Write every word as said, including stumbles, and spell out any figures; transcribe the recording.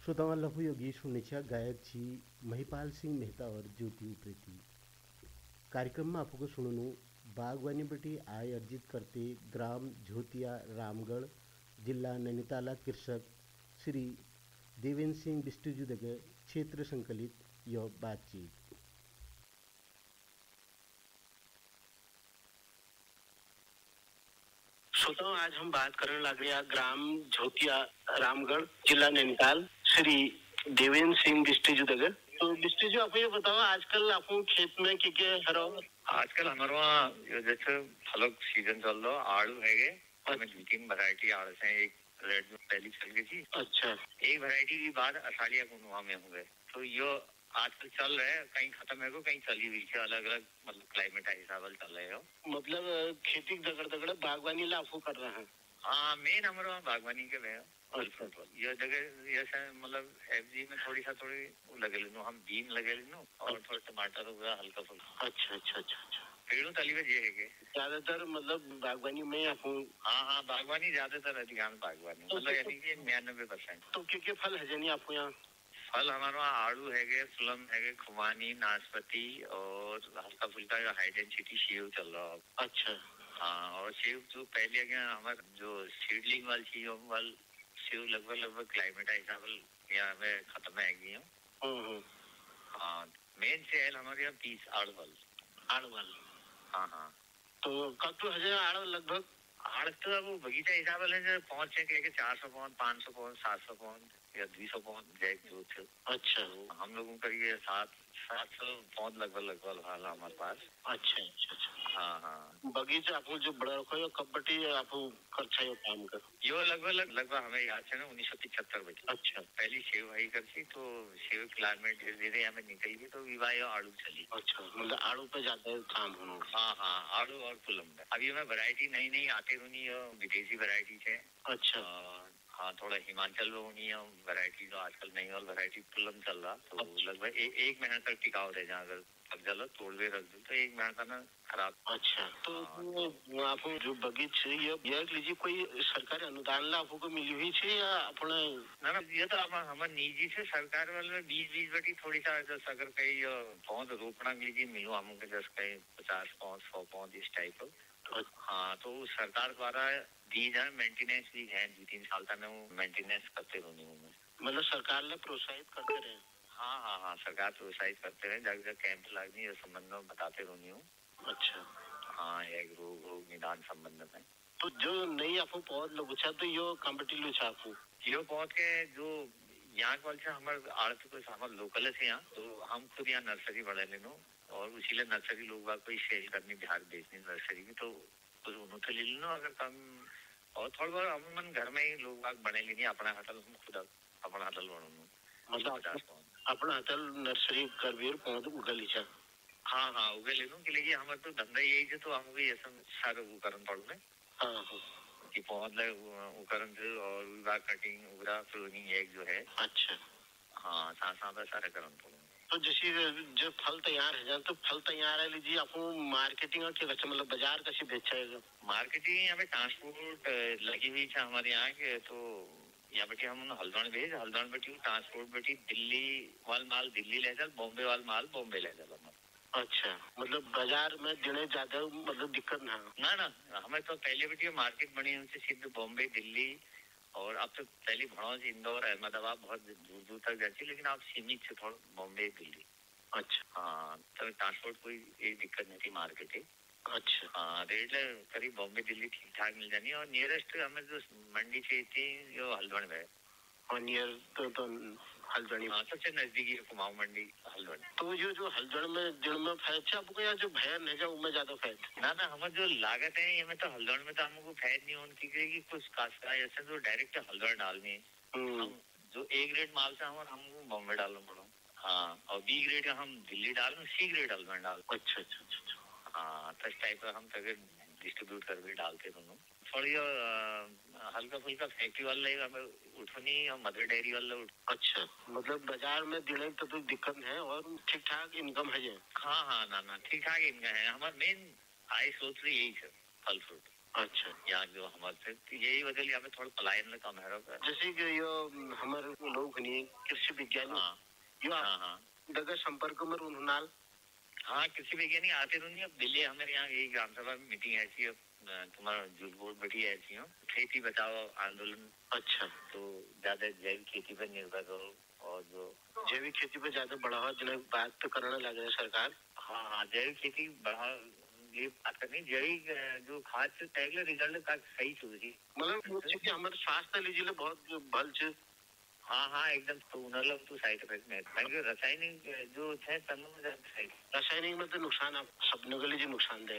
श्रोतांना लघुयोगी सुननेच्या गायकजी महिपाल सिंह मेहता और ज्योति उप्रेती कार्यक्रम में आपको सुननु बागवानी बेटी आय अर्जित करते ग्राम झोतिया रामगढ़ जिला नैनीताल कृषक श्री देवेंद्र सिंह बिस्टुजुदग क्षेत्र संकलित यह बातचीत। श्रोताओं, आज हम बात करने लग रहे हैं ग्राम झोतिया रामगढ़ जिला नैनीताल श्री देवेंद्र सिंह बिस्टुजुदग। तो बिस्टुजू, आप ये बताओ आजकल आपको खेत में क्या क्या हरो? आजकल हमारे वहाँ जैसे फलों सीजन चल रहा है, आड़ू है गे, हमें दो तीन वैरायटी आड़ू हैं। एक रेड में पहली चल गई थी। अच्छा। एक वैरायटी की बाद असालिया गुनुआ में हुए, तो यो आजकल चल रहे हैं, कहीं खत्म है को कहीं चली हुई है, अलग अलग मतलब क्लाइमेट के हिसाब से चल रहे हो। मतलब खेती दगड़ दगड़ बागवानी लाफू कर रहे हैं। हाँ, मेन हमारे वहाँ बागवानी के वे ये जगह ये मतलब एफजी में थोड़ी सा थोड़ी लगे लेनो, हम बीन लगे लेनो और थोड़ा टमाटर हुआ हल्का फुल्का। अच्छा अच्छा अच्छा अच्छा। पेड़ों तली में ये है के ज्यादातर मतलब बागवानी में आपको? हाँ हाँ, बागवानी ज्यादातर अधिकांश बागवानी तो मतलब यानी कि निन्यानवे परसेंट। तो क्या क्या फल है जानी आपको यहाँ? फल हमारे वहाँ आड़ू है गे, फुलम है गे, खुमानी, नाशपाती और हल्का फुल्का हाई डेंसिटी सेव चल रहा है। अच्छा। हाँ, और सेव जो पहले हमारे जो सीडलिंग वाली चीज वाल सेव लगभग लगभग क्लाइमेट हिसाब से यहाँ में खत्म है गई हूँ। हाँ, मेन सेल हमारे यहाँ पीस आड़वल आड़वल। हाँ हाँ। तो कब तो हजे आड़ लगभग आड़ तो अब बगीचा हिसाब से पहुंच के चार सौ पौन, पाँच सौ पौन, सात सौ पौन या दो सौ पौन जैक जो थे। अच्छा। तो हम लोगों का ये सात सात सौ पौन लगभग लगभग हाल हमारे पास। अच्छा अच्छा अच्छा। हाँ हाँ। बगीचा आपको जो बड़ा रखो यो कब बटी आपको खर्चा यो काम कर? यो लगभग लग, लगभग हमें याद है ना उन्नीस सौ पिछहत्तर बजे। अच्छा। पहली सेव भाई करती तो सेव क्लाइमेट धीरे धीरे हमें निकल गई तो विवाह आड़ू चली। अच्छा, मतलब आड़ू पे ज्यादा काम होना। हाँ हाँ, आड़ू और फुलम में अभी हमें वैरायटी नई नई आती रही है, विदेशी वैरायटी है। अच्छा। हाँ, थोड़ा हिमाचल में होनी है वैरायटी, जो आजकल नई और वैरायटी फुलम चल रहा, तो लगभग ए, एक महीना तक टिकाव रह जाए। अगर अब जल तोड़ दे रख दो तो एक महीना का ना खराब। अच्छा। तो आपको जो बगीचे ये ये लीजिए कोई सरकारी अनुदान ला आपको मिली हुई है या अपने? ना ना, ये तो हम हमारे निजी से सरकार वाले बीस बीस बटी थोड़ी सा जैसे अगर कहीं पौध रोपना लीजिए मिलो हमको जैसे कहीं पचास पौध सौ पौध इस टाइप। हाँ, तो सरकार द्वारा दी जाए, मेंटेनेंस भी है, दो तीन साल तक वो मेंटेनेंस करते रहनी हूँ। मतलब सरकार ने प्रोत्साहित करते रहे? हाँ हाँ हाँ, सरकार प्रोत्साहित करते रहे, जगह जगह कैंप लगनी है संबंध में बताते रहनी हूँ। अच्छा। हाँ, एक रोग रोग निदान संबंध में। तो जो नई आपको पौध लगुछा तो यो कॉम्पिटिटिव छा आपको? यो पौध के जो यहाँ कॉल से हमारे आड़त को हमारे लोकल से यहाँ, तो हम खुद यहाँ नर्सरी बढ़ा लेनो और उसीलिए नर्सरी लोग बाग कोई सेल करनी बिहार बेचनी नर्सरी की, तो कुछ उन्होंने ले लेना अगर कम और थोड़ा बहुत अमूमन घर में ही लोग बाग बने लेनी अपना हटल, हम खुद अपना हटल बनू मतलब अपना हटल नर्सरी कर भी पौध उगा लीचा। हाँ हाँ, उगे ले लूँ कि लेकिन हमारे तो धंधा यही है, तो हमको ये सब सारे उपकरण पड़ू में। हाँ हाँ, कि पौध ले उपकरण से और विभाग कटिंग उगरा प्रूनिंग एक जो है। अच्छा। हाँ, साथ साथ सारे करन पड़ू। तो जैसे जब फल तैयार है जाए तो फल तैयार है लीजिए आपको मार्केटिंग और क्या मतलब बाजार कैसे बेचेगा? मार्केटिंग हमें ट्रांसपोर्ट लगी हुई है हमारे यहाँ के, तो यहाँ बेटी हम हल्द्वानी भेज हल्द्वानी बेटी ट्रांसपोर्ट बेटी दिल्ली वाल माल दिल्ली ले चल, बॉम्बे वाल माल बॉम्बे ले चल। अच्छा, मतलब बाजार में देने ज्यादा मतलब दिक्कत ना ना ना, हमें तो पहले बेटी मार्केट बनी हुई सिर्फ बॉम्बे दिल्ली, और अब तो पहले भड़ौज इंदौर अहमदाबाद बहुत दूर दूर तक जाती, लेकिन आप सीमित से थोड़ा बॉम्बे दिल्ली। अच्छा। हाँ, तो ट्रांसपोर्ट कोई एक दिक्कत नहीं थी मार्केट है। अच्छा। हाँ, रेट करीब बॉम्बे दिल्ली ठीक ठाक मिल जानी, और नियरेस्ट हमें जो मंडी चाहिए थी जो हल्द्वानी में है। और नियर तो, तो हल्द्वानी। हाँ, सबसे नजदीकी कुमाऊं मंडी हल्द्वानी। तो ये जो हल्द्वानी में जिन में फैट आपको या जो भैन है जो उनमें ज्यादा फैट? ना ना, हमारे जो लागत है ये में तो हल्द्वानी में तो हमको फैट नहीं होने की, कुछ कास्का ऐसे जो डायरेक्ट हल्द्वानी डालनी है। हम जो ए ग्रेड माल से हमारे हमको बॉम्बे डालना पड़ा। हाँ, और बी ग्रेड का हम दिल्ली डालू, सी ग्रेड हल्द्वानी डाल। अच्छा अच्छा अच्छा। हाँ, तो इस टाइप का हम तक डिस्ट्रीब्यूट कर भी डालते दोनों। थोड़ी हल्का फुल्का फैक्ट्री वाले हमें उठनी और मदर डेयरी वाले उठ। अच्छा, मतलब बाजार में देने तो कोई दिक्कत है और ठीक ठाक इनकम है ये? हाँ हाँ, ना ना, ठीक ठाक इनकम है। हमारा मेन आय स्रोत यही है फल फ्रूट। अच्छा, यहाँ जो हमारे से तो यही वजह यहाँ पे थोड़ा पलायन में कम है। जैसे कि यो हमारे लोग नहीं कृषि विज्ञान हाँ यो हाँ हाँ डगर संपर्क में उन्होंने हाँ कृषि वैज्ञानिक आते तो नहीं। अब दिल्ली हमारे यहाँ यही ग्राम सभा में मीटिंग ऐसी है, तुम्हारा जूट बोर्ड बैठी ऐसी हो, खेती बचाओ आंदोलन। अच्छा, तो ज्यादा जैविक खेती पर निर्भर करो और जो जैविक खेती पर ज्यादा बढ़ावा देने की बात तो करने लग रहा है सरकार। हाँ हाँ जैविक खेती बढ़ा ये बात करनी। जैविक जो खाद से पहले रिजल्ट का सही चुकी मतलब कि हमारे स्वास्थ्य लीजिए बहुत भल छ। हाँ हाँ एकदम तो उन्हें तो साइड इफेक्ट में रासायनिक जो है तनु में रासायनिक में तो नुकसान आप सबने के लिए नुकसान